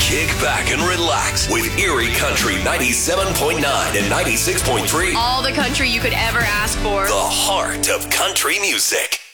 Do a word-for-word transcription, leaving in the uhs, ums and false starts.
Kick back and relax with Erie Country ninety-seven point nine and ninety-six point three. All the country you could ever ask for. The heart of country music.